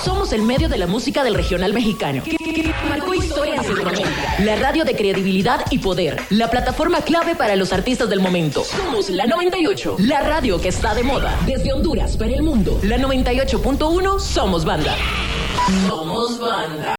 Somos el medio de la música del regional mexicano, que marcó historia en Centroamérica. La radio de credibilidad y poder. La plataforma clave para los artistas del momento. Somos la 98, la radio que está de moda. Desde Honduras para el mundo. La 98.1, somos banda. Somos banda.